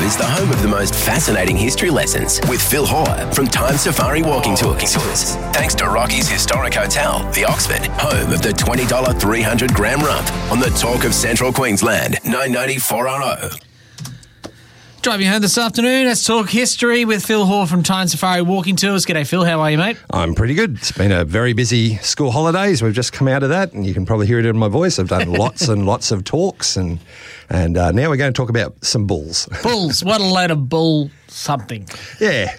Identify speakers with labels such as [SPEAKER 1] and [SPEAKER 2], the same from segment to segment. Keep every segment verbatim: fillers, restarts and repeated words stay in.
[SPEAKER 1] is the home of the most fascinating history lessons with Phil Hoare from Time Safari Walking Tours. Thanks to Rocky's Historic Hotel, the Oxford, home of the twenty dollars three hundred gram rump on the Talk of Central Queensland, nine ninety four R O.
[SPEAKER 2] Driving home this afternoon, let's talk history with Phil Hoare from Time Safari Walking Tours. G'day, Phil. How are you, mate?
[SPEAKER 3] I'm pretty good. It's been a very busy school holidays. We've just come out of that, and you can probably hear it in my voice. I've done lots and lots of talks, and and uh, now we're going to talk about some bulls.
[SPEAKER 2] Bulls. What a load of bull something.
[SPEAKER 3] Yeah.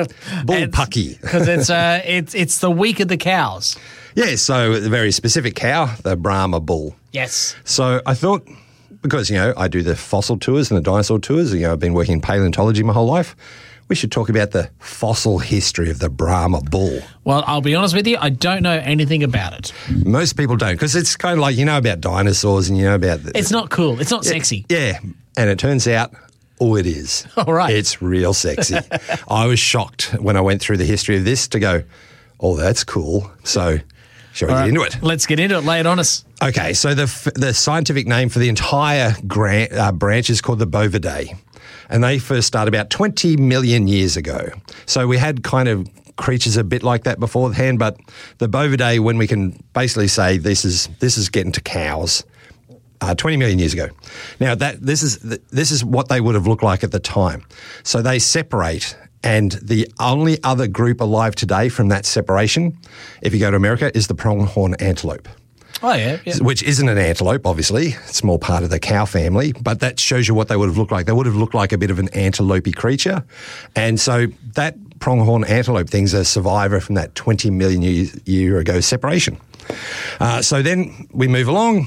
[SPEAKER 3] Bull pucky.
[SPEAKER 2] Because it's, uh, it's, it's the week of the cows.
[SPEAKER 3] Yeah, so a very specific cow, the Brahma bull.
[SPEAKER 2] Yes.
[SPEAKER 3] So I thought, because, you know, I do the fossil tours and the dinosaur tours, you know, I've been working in paleontology my whole life, we should talk about the fossil history of the Brahma bull.
[SPEAKER 2] Well, I'll be honest with you, I don't know anything about it.
[SPEAKER 3] Most people don't, because it's kind of like, you know about dinosaurs and you know about... The,
[SPEAKER 2] it's not cool. It's not
[SPEAKER 3] yeah,
[SPEAKER 2] sexy.
[SPEAKER 3] Yeah, and it turns out... Oh, it is.
[SPEAKER 2] All right.
[SPEAKER 3] It's real sexy. I was shocked when I went through the history of this to go, oh, that's cool. So, shall we
[SPEAKER 2] All
[SPEAKER 3] get
[SPEAKER 2] right,
[SPEAKER 3] into it?
[SPEAKER 2] Let's get into it. Lay it on us.
[SPEAKER 3] Okay, so the the scientific name for the entire grant, uh, branch is called the Bovidae, and they first started about twenty million years ago. So we had kind of creatures a bit like that beforehand, but the Bovidae, when we can basically say this is this is getting to cows. Uh, twenty million years ago. Now, that this is this is what they would have looked like at the time. So they separate, and the only other group alive today from that separation, if you go to America, is the pronghorn antelope.
[SPEAKER 2] Oh, yeah, yeah.
[SPEAKER 3] Which isn't an antelope, obviously. It's more part of the cow family, but that shows you what they would have looked like. They would have looked like a bit of an antelope-y creature. And so that pronghorn antelope thing's a survivor from that twenty million year, year ago separation. Uh, so then we move along.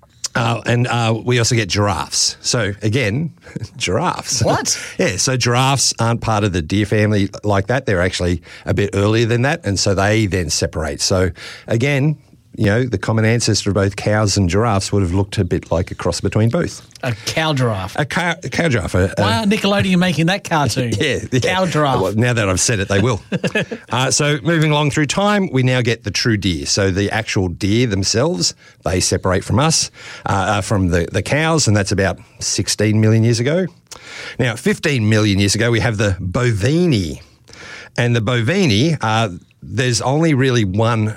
[SPEAKER 3] Uh, and uh, we also get giraffes. So, again, giraffes.
[SPEAKER 2] What?
[SPEAKER 3] Yeah, so giraffes aren't part of the deer family like that. They're actually a bit earlier than that, and so they then separate. So, again, you know, the common ancestor of both cows and giraffes would have looked a bit like a cross between both.
[SPEAKER 2] A cow giraffe.
[SPEAKER 3] A cow, a cow giraffe. A,
[SPEAKER 2] Why aren't Nickelodeon making that cartoon?
[SPEAKER 3] yeah, yeah.
[SPEAKER 2] Cow giraffe.
[SPEAKER 3] Well, now that I've said it, they will. uh, so moving along through time, we now get the true deer. So the actual deer themselves, they separate from us, uh, uh, from the, the cows, and that's about sixteen million years ago. Now, fifteen million years ago, we have the bovini. And the bovini, uh, there's only really one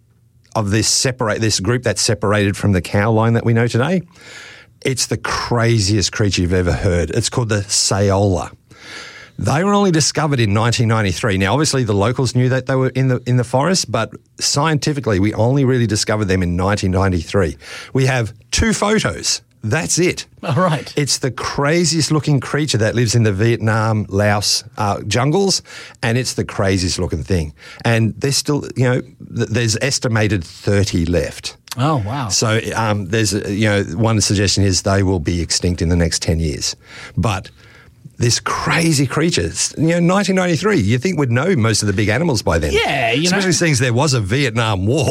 [SPEAKER 3] of this separate this group that's separated from the cow line that we know today. It's the craziest creature you've ever heard. It's called the Saola. They were only discovered in nineteen ninety-three. Now, obviously, the locals knew that they were in the in the forest, but scientifically, we only really discovered them in nineteen ninety-three. We have two photos. That's it.
[SPEAKER 2] All right.
[SPEAKER 3] It's the craziest looking creature that lives in the Vietnam, Laos uh, jungles, and it's the craziest looking thing. And there's still, you know, th- there's estimated thirty left.
[SPEAKER 2] Oh, wow.
[SPEAKER 3] So um, there's, you know, one suggestion is they will be extinct in the next ten years. But this crazy creature, you know, nineteen ninety-three, you think we'd know most of the big animals by then.
[SPEAKER 2] Yeah, you
[SPEAKER 3] Especially
[SPEAKER 2] know.
[SPEAKER 3] since there was a Vietnam War.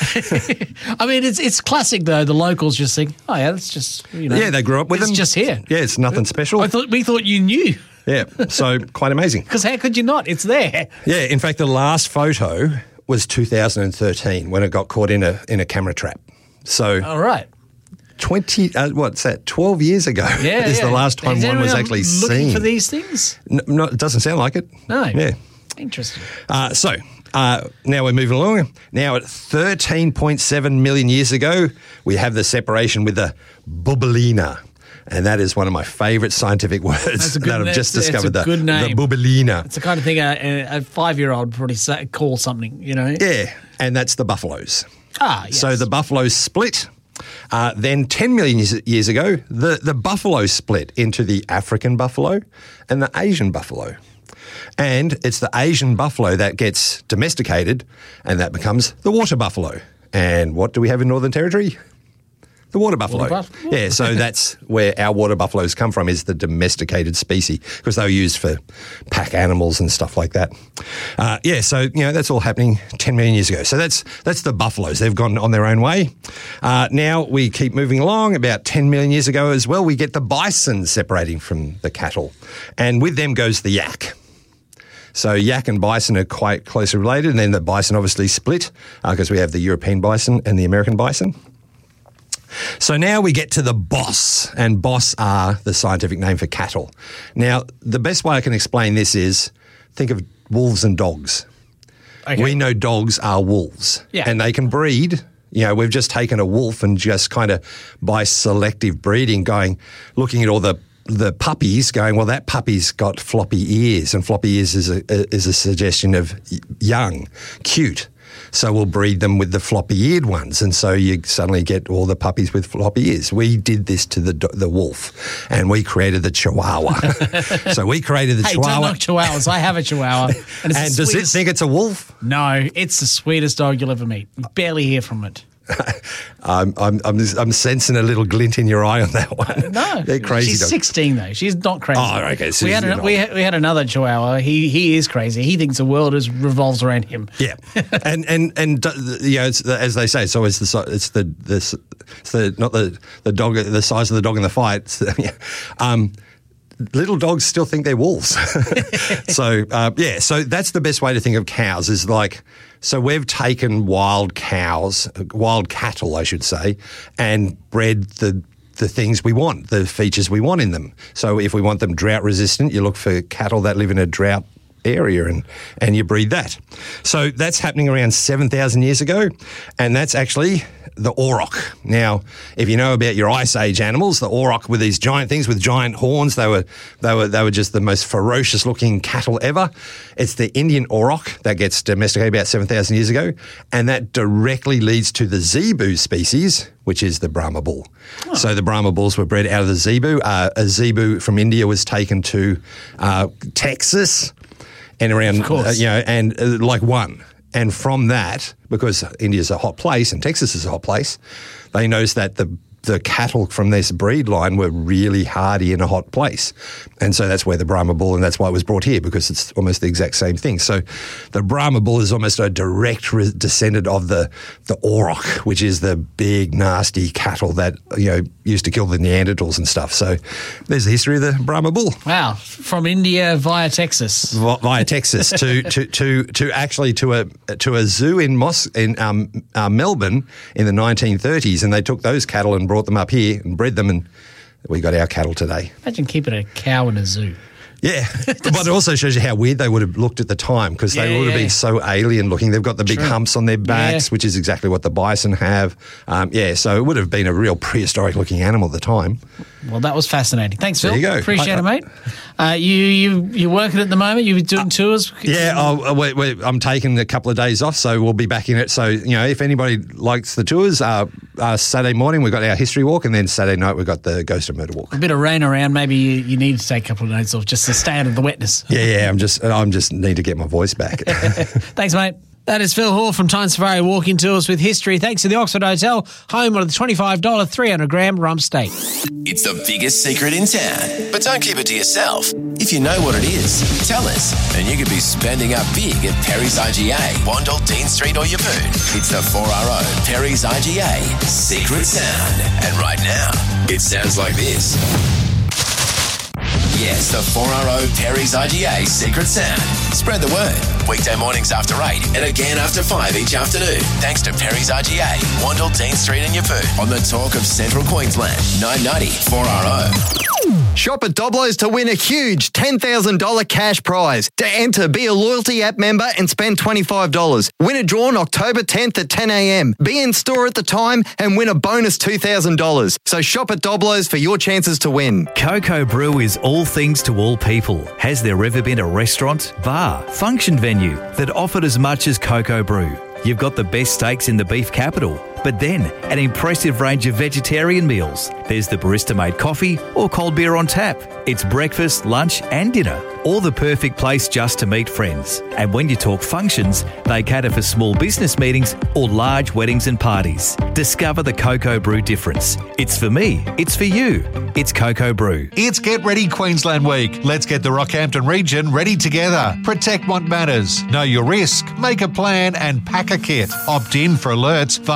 [SPEAKER 2] I mean, it's it's classic, though. The locals just think, oh, yeah, that's just, you know.
[SPEAKER 3] Yeah, they grew up with
[SPEAKER 2] it's
[SPEAKER 3] them.
[SPEAKER 2] It's just here.
[SPEAKER 3] Yeah, it's nothing special.
[SPEAKER 2] I thought We thought you knew.
[SPEAKER 3] Yeah, so quite amazing.
[SPEAKER 2] Because how could you not? It's there.
[SPEAKER 3] Yeah, in fact, the last photo was two thousand thirteen when it got caught in a in a camera trap. So,
[SPEAKER 2] All right.
[SPEAKER 3] twenty, uh, what's that, twelve years ago
[SPEAKER 2] Yeah,
[SPEAKER 3] is
[SPEAKER 2] yeah.
[SPEAKER 3] the last time
[SPEAKER 2] Is
[SPEAKER 3] one was
[SPEAKER 2] anyone
[SPEAKER 3] actually
[SPEAKER 2] looking
[SPEAKER 3] seen.
[SPEAKER 2] for these things?
[SPEAKER 3] No, no, it doesn't sound like it.
[SPEAKER 2] No.
[SPEAKER 3] Yeah.
[SPEAKER 2] Interesting.
[SPEAKER 3] Uh, so, uh, now we're moving along. Now at thirteen point seven million years ago, we have the separation with the Bubulina. And that is one of my favourite scientific words
[SPEAKER 2] a good
[SPEAKER 3] that I've
[SPEAKER 2] na-
[SPEAKER 3] just
[SPEAKER 2] it's a
[SPEAKER 3] discovered. The,
[SPEAKER 2] good name.
[SPEAKER 3] the Bubulina.
[SPEAKER 2] It's the kind of thing a, a, a five-year-old would probably say, call something, you know?
[SPEAKER 3] Yeah, and that's the buffaloes.
[SPEAKER 2] Ah, yes.
[SPEAKER 3] So the buffaloes split. Uh, then ten million years, years ago, the, the buffalo split into the African buffalo and the Asian buffalo. And it's the Asian buffalo that gets domesticated, and that becomes the water buffalo. And what do we have in Northern Territory? The water buffalo.
[SPEAKER 2] Water buffalo.
[SPEAKER 3] Yeah, so that's where our water buffaloes come from, is the domesticated species, because they were used for pack animals and stuff like that. Uh, yeah, so, you know, that's all happening ten million years ago. So that's that's the buffaloes. They've gone on their own way. Uh, now we keep moving along. About ten million years ago as well, we get the bison separating from the cattle. And with them goes the yak. So yak and bison are quite closely related, and then the bison obviously split because uh, we have the European bison and the American bison. So now we get to the boss, and boss are the scientific name for cattle. Now, the best way I can explain this is think of wolves and dogs.
[SPEAKER 2] Okay.
[SPEAKER 3] We know dogs are wolves,
[SPEAKER 2] Yeah.
[SPEAKER 3] and they can breed. You know, we've just taken a wolf and just kind of by selective breeding going, looking at all the the puppies going, well, that puppy's got floppy ears, and floppy ears is a, is a suggestion of young, cute. So we'll breed them with the floppy-eared ones, and so you suddenly get all the puppies with floppy ears. We did this to the the wolf, and we created the Chihuahua. So we created the
[SPEAKER 2] Hey,
[SPEAKER 3] Chihuahua.
[SPEAKER 2] don't knock Chihuahuas. I have a Chihuahua. And, it's
[SPEAKER 3] And
[SPEAKER 2] the
[SPEAKER 3] does it
[SPEAKER 2] sweetest-
[SPEAKER 3] think it's a wolf?
[SPEAKER 2] No, it's the sweetest dog you'll ever meet. You barely hear from it.
[SPEAKER 3] I'm, I'm, I'm, I'm sensing a little glint in your eye on that one.
[SPEAKER 2] No,
[SPEAKER 3] They're crazy
[SPEAKER 2] she's
[SPEAKER 3] dogs.
[SPEAKER 2] sixteen though. She's not crazy.
[SPEAKER 3] Oh, okay, so
[SPEAKER 2] we had
[SPEAKER 3] she's
[SPEAKER 2] an,
[SPEAKER 3] not.
[SPEAKER 2] we had, we had another Chihuahua. He he is crazy. He thinks the world is revolves around him.
[SPEAKER 3] Yeah, and and and you know, it's the, as they say, it's always the si- it's the the it's the not the the dog the size of the dog in the fight. It's the, yeah. um, little dogs still think they're wolves. So uh, yeah, so that's the best way to think of cows is like. So we've taken wild cows, wild cattle, I should say, and bred the the things we want, the features we want in them. So if we want them drought resistant, you look for cattle that live in a drought area and, and you breed that. So that's happening around seven thousand years ago, and that's actually the auroch. Now, if you know about your Ice Age animals, the auroch were these giant things with giant horns. They were they were they were just the most ferocious looking cattle ever. It's the Indian auroch that gets domesticated about seven thousand years ago, and that directly leads to the zebu species, which is the Brahma bull. Oh. So the Brahma bulls were bred out of the zebu. Uh, a zebu from India was taken to uh, Texas, and around, uh, you know, and uh, like one. And from that, because India's a hot place and Texas is a hot place, they noticed that the the cattle from this breed line were really hardy in a hot place. And so that's where the Brahma bull, and that's why it was brought here, because it's almost the exact same thing. So the Brahma bull is almost a direct re- descendant of the, the auroch, which is the big, nasty cattle that, you know, used to kill the Neanderthals and stuff. So there's the history of the Brahma bull.
[SPEAKER 2] Wow, from India via Texas.
[SPEAKER 3] V- via Texas to, to, to, to actually to a to a zoo in Mos- in um, uh, Melbourne in the nineteen thirties, and they took those cattle and brought them up here and bred them, and we got our cattle today.
[SPEAKER 2] Imagine keeping a cow in a zoo.
[SPEAKER 3] Yeah, but it also shows you how weird they would have looked at the time, because they
[SPEAKER 2] Yeah,
[SPEAKER 3] would have
[SPEAKER 2] yeah.
[SPEAKER 3] been so alien looking. They've got the big
[SPEAKER 2] True.
[SPEAKER 3] humps on their backs,
[SPEAKER 2] Yeah.
[SPEAKER 3] which is exactly what the bison have. Um, yeah, so it would have been a real prehistoric looking animal at the time.
[SPEAKER 2] Well, that was fascinating. Thanks, Phil.
[SPEAKER 3] There you go.
[SPEAKER 2] Appreciate
[SPEAKER 3] I-
[SPEAKER 2] it, mate. Uh, you you you're working at the moment. You're doing tours.
[SPEAKER 3] Yeah, I'll, we, we, I'm taking a couple of days off, so we'll be back in it. So, you know, if anybody likes the tours, uh, uh, Saturday morning we've got our history walk, and then Saturday night we've got the Ghost of Murder walk.
[SPEAKER 2] A bit of rain around. Maybe you, you need to take a couple of days off just to stay out of the wetness.
[SPEAKER 3] Yeah, yeah, I'm just, I'm just need to get my voice back.
[SPEAKER 2] Thanks, mate. That is Phil Hall from Time Safari Walking Tours with History. Thanks to the Oxford Hotel, home of the twenty-five dollars three hundred gram rump steak.
[SPEAKER 1] It's the biggest secret in town, but don't keep it to yourself. If you know what it is, tell us, and you could be spending up big at Perry's I G A, Wandle, Dean Street or Yeppoon. It's the four R O Perry's I G A Secret Sound. And right now, it sounds like this. Yes, the four R O Perry's I G A Secret Sound. Spread the word. Weekday mornings after eight and again after five each afternoon. Thanks to Perry's I G A, Wandle, Dean Street and Yeppoon. On the talk of Central Queensland, nine ninety four R O.
[SPEAKER 4] Shop at Doblo's to win a huge ten thousand dollars cash prize. To enter, be a loyalty app member and spend twenty-five dollars. Win a draw on October tenth at ten a.m. Be in store at the time and win a bonus two thousand dollars. So shop at Doblo's for your chances to win.
[SPEAKER 5] Coco Brew is all things to all people. Has there ever been a restaurant, bar, function venue that offered as much as Coco Brew? You've got the best steaks in the beef capital, but then an impressive range of vegetarian meals. There's the barista-made coffee or cold beer on tap. It's breakfast, lunch and dinner, all the perfect place just to meet friends. And when you talk functions, they cater for small business meetings or large weddings and parties. Discover the Coco Brew difference. It's for me, it's for you. It's Coco Brew.
[SPEAKER 6] It's Get Ready Queensland Week. Let's get the Rockhampton region ready together. Protect what matters. Know your risk, make a plan and pack a kit. Opt in for alerts via council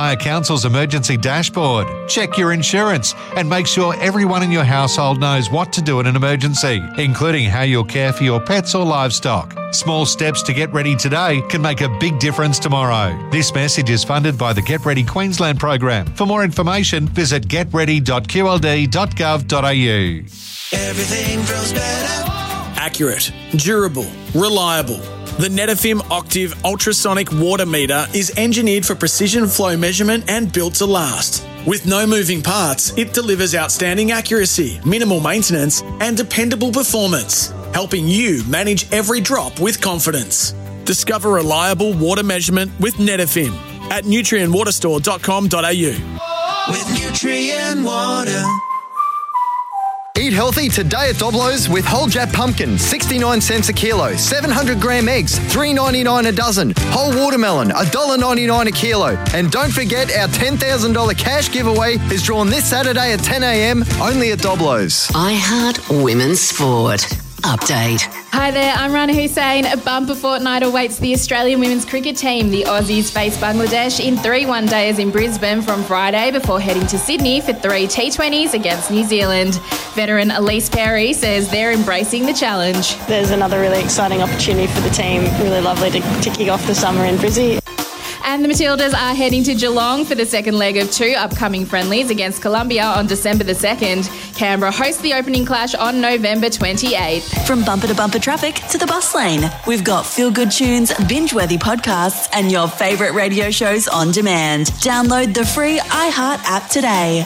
[SPEAKER 6] Council's emergency dashboard. Check your insurance and make sure everyone in your household knows what to do in an emergency, including how you'll care for your pets or livestock. Small steps to get ready today can make a big difference tomorrow. This message is funded by the Get Ready Queensland program. For more information, visit get ready dot q l d dot gov dot a u.
[SPEAKER 7] Everything feels better. Accurate, durable, reliable. The Netafim Octave ultrasonic water meter is engineered for precision flow measurement and built to last. With no moving parts, it delivers outstanding accuracy, minimal maintenance, and dependable performance, helping you manage every drop with confidence. Discover reliable water measurement with Netafim at nutrient water store dot com dot a u. With Nutrient Water.
[SPEAKER 4] Eat healthy today at Doblo's with whole Jap pumpkin, sixty-nine cents a kilo. seven hundred gram eggs, three dollars ninety-nine a dozen. Whole watermelon, one dollar ninety-nine a kilo. And don't forget our ten thousand dollars cash giveaway is drawn this Saturday at ten a m only at Doblo's.
[SPEAKER 8] iHeart Women's Sport. Update.
[SPEAKER 9] Hi there, I'm Rana Hussain. A bumper fortnight awaits the Australian women's cricket team. The Aussies face Bangladesh in three one-dayers in Brisbane from Friday before heading to Sydney for three T twenties against New Zealand. Veteran Elise Perry says they're embracing the challenge.
[SPEAKER 10] There's another really exciting opportunity for the team. Really lovely to, to kick off the summer in Brizzy.
[SPEAKER 9] And the Matildas are heading to Geelong for the second leg of two upcoming friendlies against Colombia on December the second. Canberra hosts the opening clash on November twenty-eighth.
[SPEAKER 11] From bumper to bumper traffic to the bus lane, we've got feel-good tunes, binge-worthy podcasts and your favourite radio shows on demand. Download the free iHeart app today.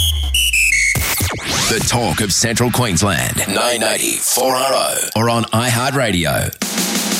[SPEAKER 1] The talk of Central Queensland, nine eighty four R O or on iHeartRadio.